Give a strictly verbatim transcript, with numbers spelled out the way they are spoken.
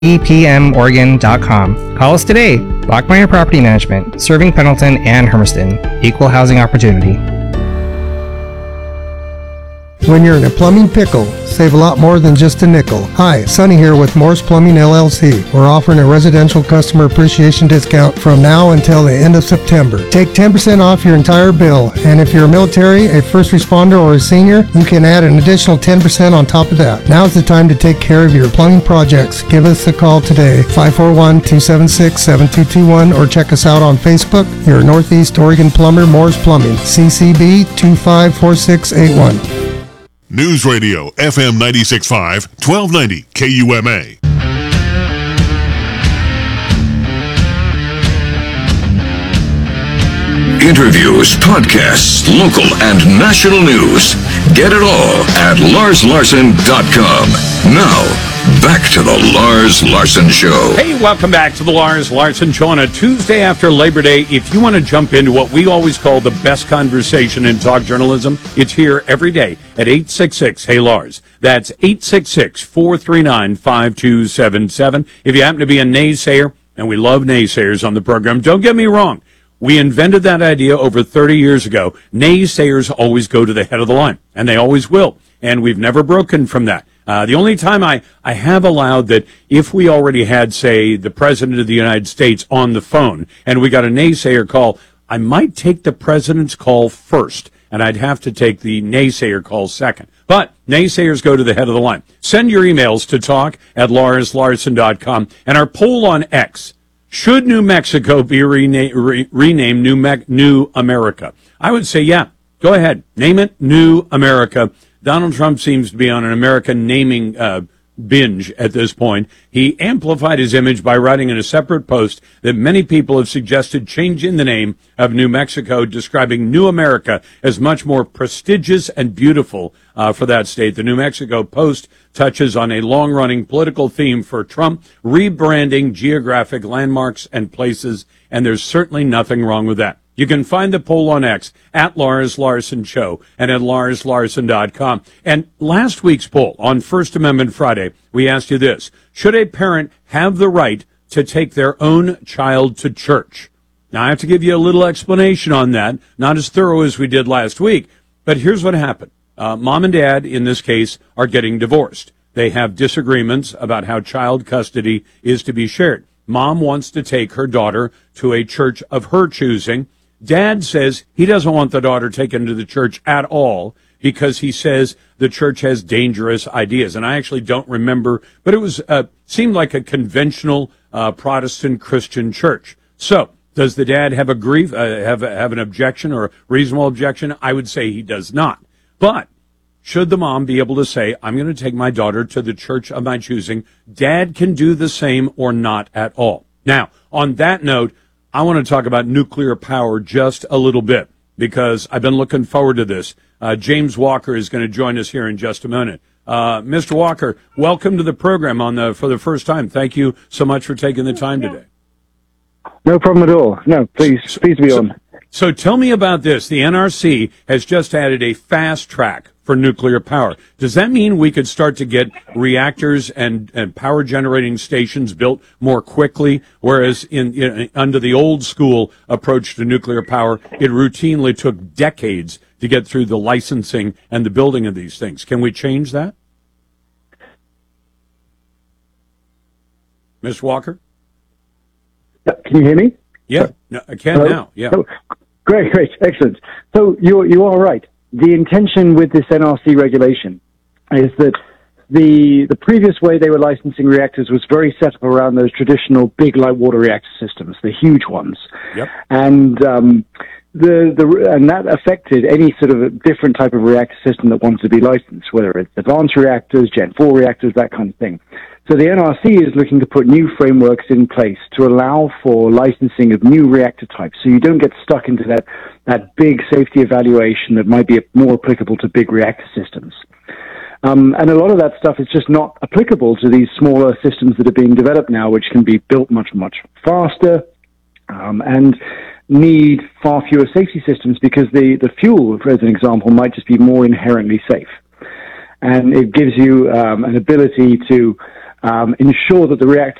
e p m oregon dot com. Call us today. Bachmeyer Property Management, serving Pendleton and Hermiston. Equal housing opportunity. When you're in a plumbing pickle, save a lot more than just a nickel. Hi, Sonny here with Morse Plumbing L L C. We're offering a residential customer appreciation discount from now until the end of September. Take ten percent off your entire bill, and if you're a military, a first responder, or a senior, you can add an additional ten percent on top of that. Now's the time to take care of your plumbing projects. Give us a call today, five four one, two seven six, seven two two one, or check us out on Facebook. Your Northeast Oregon plumber, Morse Plumbing, C C B two five four six eight one. News Radio, F M ninety-six point five, twelve ninety K U M A. Interviews, podcasts, local and national news. Get it all at lars larson dot com. Now, back to the Lars Larson Show. Hey, welcome back to the Lars Larson Show on a Tuesday after Labor Day. If you want to jump into what we always call the best conversation in talk journalism, it's here every day at eight six six, hey Lars. That's eight six six, four three nine, five two seven seven. If you happen to be a naysayer, and we love naysayers on the program, don't get me wrong. We invented that idea over thirty years ago. Naysayers always go to the head of the line, and they always will. And we've never broken from that. Uh, the only time I, I have allowed that if we already had, say, the President of the United States on the phone and we got a naysayer call, I might take the President's call first, and I'd have to take the naysayer call second. But naysayers go to the head of the line. Send your emails to talk at lars larson dot com. And our poll on X, should New Mexico be rena- re- renamed New, Me- New America? I would say, yeah, go ahead. Name it New America. Donald Trump seems to be on an American naming uh, binge at this point. He amplified his image by writing in a separate post that many people have suggested changing the name of New Mexico, describing New America as much more prestigious and beautiful uh, for that state. The New Mexico Post touches on a long-running political theme for Trump, rebranding geographic landmarks and places, and there's certainly nothing wrong with that. You can find the poll on X at Lars Larson Show and at lars larson dot com. And last week's poll on First Amendment Friday, we asked you this: should a parent have the right to take their own child to church? Now, I have to give you a little explanation on that, not as thorough as we did last week, but here's what happened. Uh, mom and dad, in this case, are getting divorced. They have disagreements about how child custody is to be shared. Mom wants to take her daughter to a church of her choosing. Dad says he doesn't want the daughter taken to the church at all because he says the church has dangerous ideas. And I actually don't remember, but it was uh, seemed like a conventional uh, Protestant Christian church. So does the dad have a grief, uh, have have an objection or a reasonable objection? I would say he does not. But should the mom be able to say, I'm going to take my daughter to the church of my choosing? Dad can do the same or not at all. Now, on that note, I want to talk about nuclear power just a little bit because I've been looking forward to this. Uh, James Walker is going to join us here in just a minute. Uh, Mister Walker, welcome to the program on the for the first time. Thank you so much for taking the time today. No problem at all. No, please, please be on. So tell me about this. The N R C has just added a fast track for nuclear power. Does that mean we could start to get reactors and, and power generating stations built more quickly, whereas in, in under the old school approach to nuclear power, it routinely took decades to get through the licensing and the building of these things? Can we change that? Miz Walker? Can you hear me? Yeah, no, I can Hello? now. Yeah. Oh, great, great, excellent. So you you are right. The intention with this N R C regulation is that the the previous way they were licensing reactors was very set up around those traditional big light water reactor systems, the huge ones. Yep. And um, the the and that affected any sort of a different type of reactor system that wanted to be licensed, whether it's advanced reactors, Gen four reactors, that kind of thing. So the N R C is looking to put new frameworks in place to allow for licensing of new reactor types, so you don't get stuck into that, that big safety evaluation that might be more applicable to big reactor systems. Um, and a lot of that stuff is just not applicable to these smaller systems that are being developed now, which can be built much, much faster um, and need far fewer safety systems because the, the fuel, for as an example, might just be more inherently safe. And it gives you um, an ability to um, ensure that the reactor